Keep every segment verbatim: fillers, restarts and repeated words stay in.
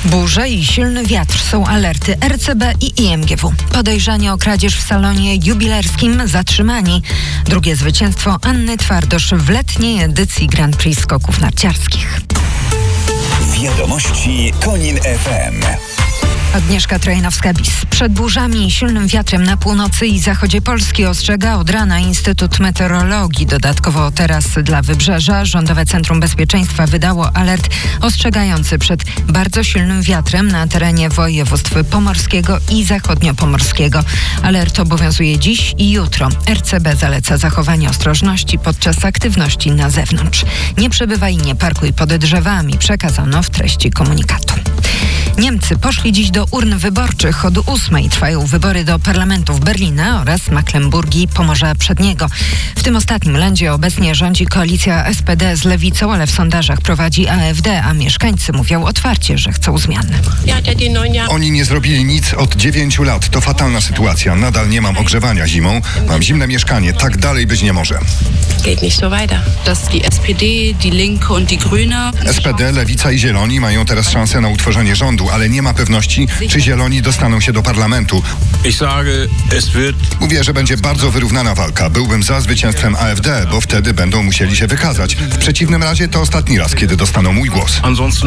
Burze i silny wiatr są alerty R C B i I M G W. Podejrzani o kradzież w salonie jubilerskim zatrzymani. Drugie zwycięstwo Anny Twardosz w letniej edycji Grand Prix skoków narciarskich. Wiadomości Konin F M. Agnieszka Trojanowska-Bis. Przed burzami i silnym wiatrem na północy i zachodzie Polski ostrzega od rana Instytut Meteorologii. Dodatkowo teraz dla Wybrzeża Rządowe Centrum Bezpieczeństwa wydało alert ostrzegający przed bardzo silnym wiatrem na terenie województw pomorskiego i zachodniopomorskiego. Alert obowiązuje dziś i jutro. R C B zaleca zachowanie ostrożności podczas aktywności na zewnątrz. Nie przebywaj i nie parkuj pod drzewami, przekazano w treści komunikatu. Niemcy poszli dziś do urn wyborczych. Od ósmej trwają wybory do parlamentów Berlina oraz Mecklenburgii i Pomorza Przedniego. W tym ostatnim lędzie obecnie rządzi koalicja S P D z lewicą, ale w sondażach prowadzi A F D, a mieszkańcy mówią otwarcie, że chcą zmian. Oni nie zrobili nic od dziewięciu lat. To fatalna sytuacja. Nadal nie mam ogrzewania zimą. Mam zimne mieszkanie. Tak dalej być nie może. S P D, Lewica i Zieloni mają teraz szansę na utworzenie rządu, ale nie ma pewności, czy Zieloni dostaną się do parlamentu. Mówię, że będzie bardzo wyrównana walka. Byłbym za zwycięstwem A F D, bo wtedy będą musieli się wykazać. W przeciwnym razie to ostatni raz, kiedy dostaną mój głos.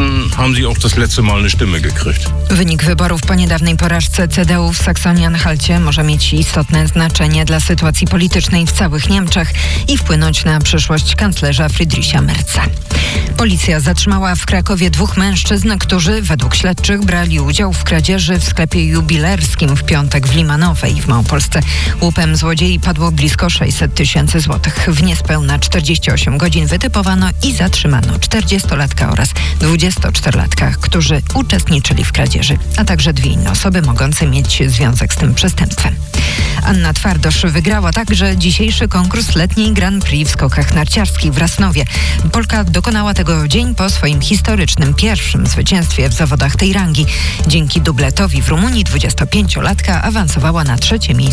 Wynik wyborów po niedawnej porażce C D U w Saksonii-Anhalcie może mieć istotne znaczenie dla sytuacji politycznej w całych Niemczech i wpłynąć na przyszłość kanclerza Friedricha Merza. Policja zatrzymała w Krakowie dwóch mężczyzn, którzy według śledczych brali udział w kradzieży w sklepie jubilerskim w piątek w Limanowej w Małopolsce. Łupem złodziei padło blisko sześćset tysięcy złotych. W niespełna czterdzieści osiem godzin wytypowano i zatrzymano czterdziestolatka oraz dwudziestoczterolatka, którzy uczestniczyli w kradzieży, a także dwie inne osoby mogące mieć związek z tym przestępstwem. Anna Twardosz wygrała także dzisiejszy konkurs letniej Grand Prix w skokach narciarskich w Rasnowie. Polka dokonała tego dzień po swoim historycznym pierwszym zwycięstwie w zawodach tej rangi. Dzięki dubletowi w Rumunii dwudziestopięciolatka awansowała na trzecie miejsce